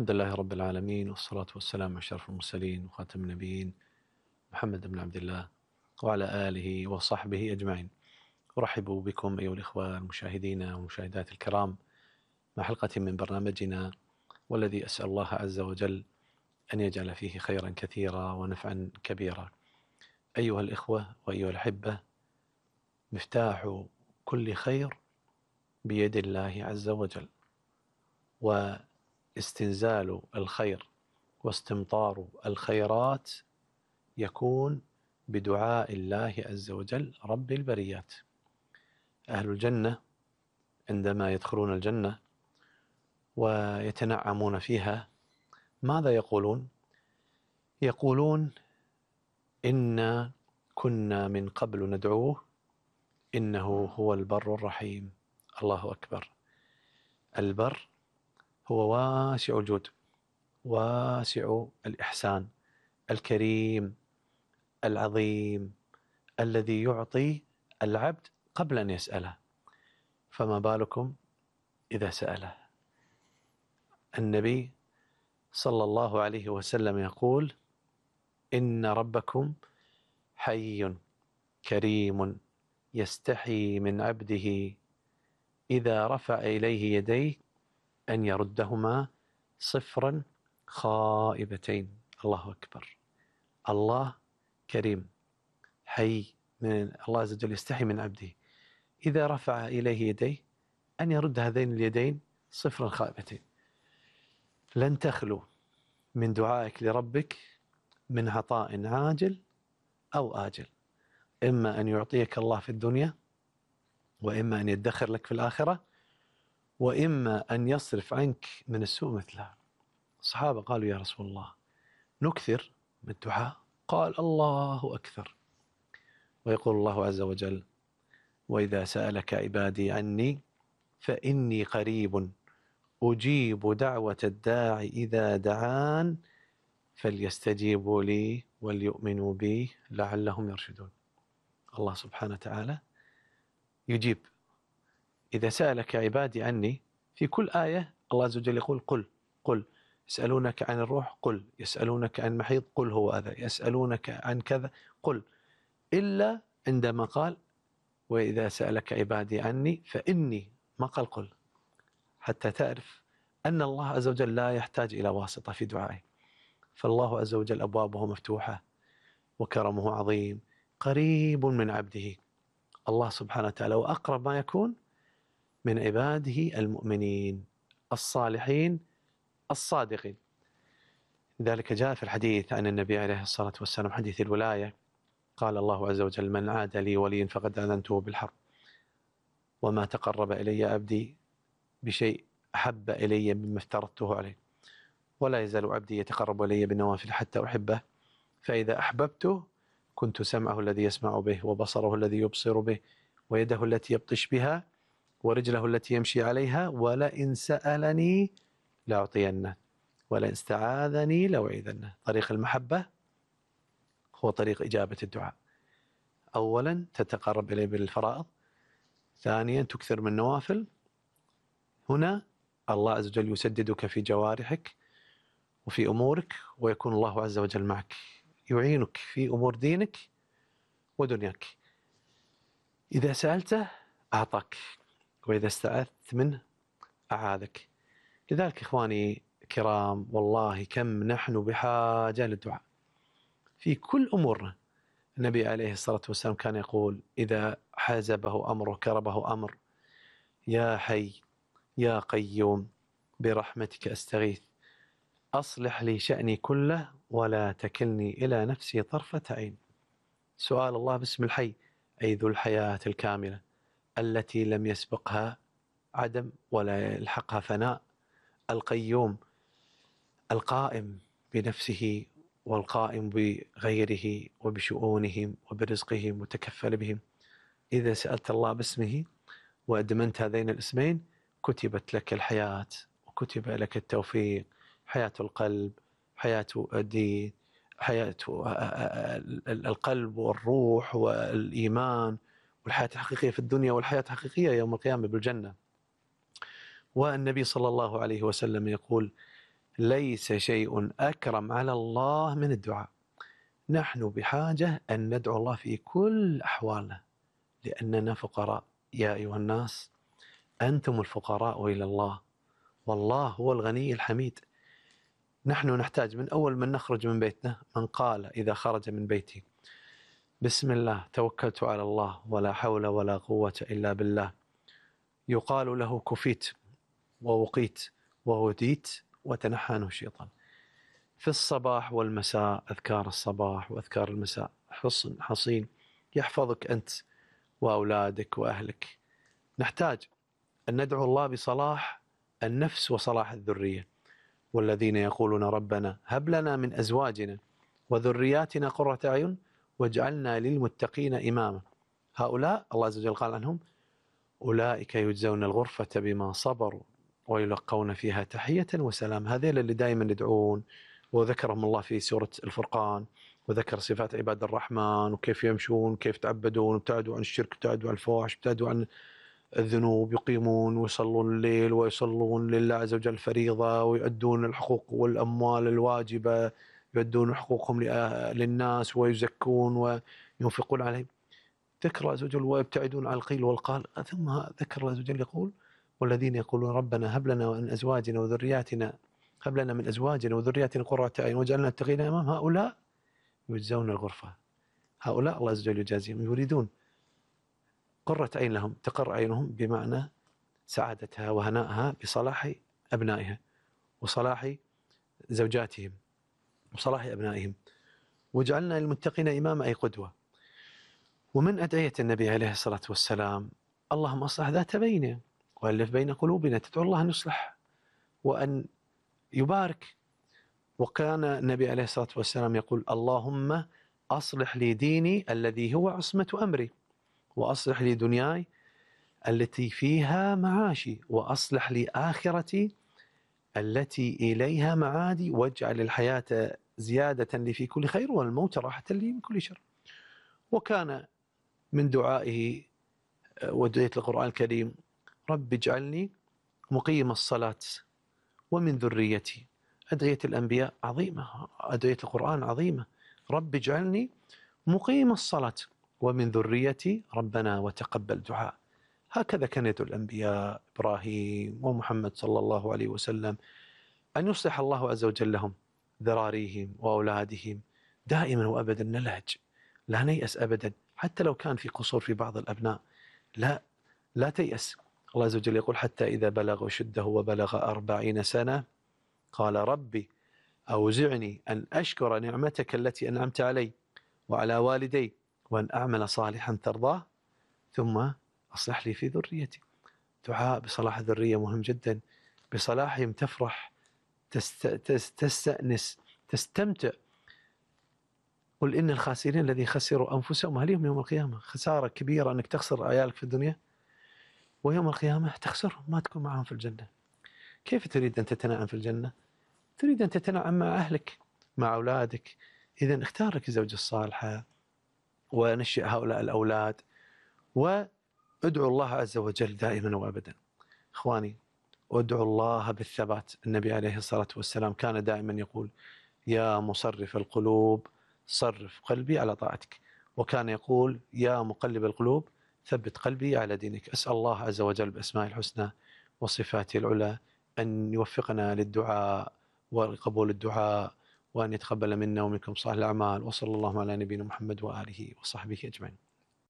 الحمد لله رب العالمين، والصلاة والسلام على أشرف المرسلين وخاتم النبيين محمد بن عبد الله وعلى آله وصحبه أجمعين. أرحب بكم أيها الإخوة المشاهدين والمشاهدات الكرام مع حلقة من برنامجنا، والذي أسأل الله عز وجل أن يجعل فيه خيرا كثيرا ونفعا كبيرا. أيها الإخوة وأيها الأحبة، مفتاح كل خير بيد الله عز وجل، واستنزال الخير واستمطار الخيرات يكون بدعاء الله عز وجل رب البريات. أهل الجنة عندما يدخلون الجنة ويتنعمون فيها ماذا يقولون؟ يقولون: إنا كنا من قبل ندعوه إنه هو البر الرحيم. الله أكبر. البر هو واسع الجود، واسع الإحسان، الكريم العظيم، الذي يعطي العبد قبل أن يسأله، فما بالكم إذا سأله. النبي صلى الله عليه وسلم يقول: إن ربكم حي كريم يستحي من عبده إذا رفع إليه يديه أن يردهما صفرا خائبتين. الله أكبر. الله كريم حي، من الله عز وجل يستحي من عبده إذا رفع إليه يديه أن يرد هذين اليدين صفرا خائبتين. لن تخلو من دعائك لربك من عطاء عاجل أو آجل، إما أن يعطيك الله في الدنيا، وإما أن يدخر لك في الآخرة، وإما أن يصرف عنك من السوء مثله. الصحابة قالوا: يا رسول الله نكثر من الدعاء؟ قال: الله أكثر. ويقول الله عز وجل: وإذا سألك عبادي عني فإني قريب أجيب دعوة الداعي إذا دعان فليستجيبوا لي وليؤمنوا بي لعلهم يرشدون. الله سبحانه وتعالى يجيب. إذا سألك عبادي عني، في كل آية الله عز وجل يقول: قل يسألونك عن الروح، قل يسألونك عن محيض، قل هو أذى، يسألونك عن كذا، قل، إلا عندما قال: وإذا سألك عبادي عني فإني، ما قال قل، حتى تعرف أن الله عز وجل لا يحتاج إلى واسطة في دعائه. فالله عز وجل أبوابه مفتوحة وكرمه عظيم، قريب من عبده. الله سبحانه وتعالى وأقرب ما يكون من عباده المؤمنين الصالحين الصادقين. لذلك جاء في الحديث عن النبي عليه الصلاة والسلام، حديث الولاية، قال الله عز وجل: من عاد لي وليا فقد آذنته بالحرب، وما تقرب إلي عبدي بشيء أحب إلي مما افترضته عليه، ولا يزال عبدي يتقرب إلي بالنوافل حتى أحبه، فإذا أحببته كنت سمعه الذي يسمع به، وبصره الذي يبصر به، ويده التي يبطش بها، ورجله التي يمشي عليها، ولئن سألني لأعطينه، ولئن استعاذني لأعيذنه. طريق المحبة هو طريق إجابة الدعاء. أولا تتقرب إليه بالفرائض، ثانيا تكثر من النوافل. هنا الله عز وجل يسددك في جوارحك وفي أمورك، ويكون الله عز وجل معك يعينك في أمور دينك ودنياك. إذا سألته أعطاك، وإذا استعذت منه أعاذك. لذلك إخواني الكرام، والله كم نحن بحاجة للدعاء في كل أمورنا. النبي عليه الصلاة والسلام كان يقول: إذا حازبه أمر وكربه أمر: يا حي يا قيوم برحمتك أستغيث، أصلح لي شأني كله ولا تكلني إلى نفسي طرفة عين. سؤال الله باسم الحي، أي ذو الحياة الكاملة التي لم يسبقها عدم ولا يلحقها فناء. القيوم القائم بنفسه والقائم بغيره وبشؤونهم وبرزقهم وتكفل بهم. إذا سألت الله باسمه وأدمنت هذين الاسمين كتبت لك الحياة وكتب لك التوفيق، حياة القلب، حياة الدين، حياة القلب والروح والإيمان، والحياة الحقيقية في الدنيا، والحياة الحقيقية يوم القيامة بالجنة. والنبي صلى الله عليه وسلم يقول: ليس شيء أكرم على الله من الدعاء. نحن بحاجة أن ندعو الله في كل أحوالنا، لأننا فقراء. يا أيها الناس أنتم الفقراء إلى الله والله هو الغني الحميد. نحن نحتاج من أول من نخرج من بيتنا، من قال إذا خرج من بيته بسم الله توكلت على الله ولا حول ولا قوة إلا بالله، يقال له كفيت ووقيت وهديت وتنحى عنه الشيطان. في الصباح والمساء أذكار الصباح وأذكار المساء حصن حصين يحفظك أنت وأولادك وأهلك. نحتاج أن ندعو الله بصلاح النفس وصلاح الذرية. والذين يقولون ربنا هب لنا من أزواجنا وذرياتنا قرة أعين واجعلنا للمتقين إماما. هؤلاء الله عز وجل قال عنهم أولئك يجزون الغرفة بما صبروا ويلقون فيها تحية وسلام. هذين اللي دائما يدعون، وذكرهم الله في سورة الفرقان، وذكر صفات عباد الرحمن وكيف يمشون كيف يتعبدون، ابتعدوا عن الشرك، ابتعدوا عن الفواحش، ابتعدوا عن الذنوب، يقيمون ويصلون الليل ويصلون لله عز وجل فريضة، ويؤدون الحقوق والأموال الواجبة، يؤدون حقوقهم للناس ويزكون وينفقون عليهم. ذكر الله عز وجل ويبتعدون عن القيل والقال. ثم ذكر الله عز وجل يقول والذين يقولون ربنا هب لنا من أزواجنا وذرياتنا هب لنا من أزواجنا وذرياتنا قرة أعين واجعلنا للمتقين إماما. هؤلاء يجزون الغرفة. هؤلاء الله عز وجل يجازيهم، يريدون قرة عين لهم، تقر عينهم بمعنى سعادتها وهنائها بصلاح أبنائها وصلاح زوجاتهم وصلاح أبنائهم. وجعلنا للمتقين إماما أي قدوة. ومن أدعية النبي عليه الصلاة والسلام اللهم أصلح ذات بيننا وألف بين قلوبنا. تدعو الله أن يصلح وأن يبارك. وكان النبي عليه الصلاة والسلام يقول اللهم أصلح لي ديني الذي هو عصمة أمري، وأصلح لي دنياي التي فيها معاشي، وأصلح لي آخرتي التي إليها معادي، واجعل الحياة زيادة لي في كل خير والموت راحة لي من كل شر. وكان من دعائه ودعية القرآن الكريم رب اجعلني مقيم الصلاة ومن ذريتي. أدعية الأنبياء عظيمة، أدعية القرآن عظيمة. رب اجعلني مقيم الصلاة ومن ذريتي ربنا وتقبل دعاء. هكذا كان يدعو الأنبياء إبراهيم ومحمد صلى الله عليه وسلم، أن يصلح الله عز وجل لهم ذراريهم وأولادهم. دائما وأبدا نلهج، لا نيأس أبدا، حتى لو كان في قصور في بعض الأبناء، لا تيأس. الله عز وجل يقول حتى إذا بلغ شده وبلغ 40 سنة قال ربي أوزعني أن أشكر نعمتك التي أنعمت علي وعلى والدي وأن أعمل صالحا ترضاه ثم أصلح لي في ذريتي. دعاء بصلاح الذرية مهم جدا. بصلاحهم تفرح، تستأنس، تستمتع. قل إن الخاسرين الذي خسروا أنفسهم أهليهم يوم القيامة. خسارة كبيرة أنك تخسر عيالك في الدنيا، ويوم القيامة تخسرهم، ما تكون معهم في الجنة. كيف تريد أن تتنعم في الجنة؟ تريد أن تتنعم مع أهلك مع أولادك. إذن اختار لك الزوجة الصالحة ونشئ هؤلاء الأولاد، وادعو الله عز وجل دائما وأبدا. إخواني، وادعوا الله بالثبات. النبي عليه الصلاة والسلام كان دائما يقول يا مصرف القلوب صرف قلبي على طاعتك، وكان يقول يا مقلب القلوب ثبت قلبي على دينك. أسأل الله عز وجل بأسماء الحسنى وصفاته العلى أن يوفقنا للدعاء وقبول الدعاء، وأن يتقبل منا ومنكم صالح الأعمال. وصلى الله على نبينا محمد وآله وصحبه أجمعين.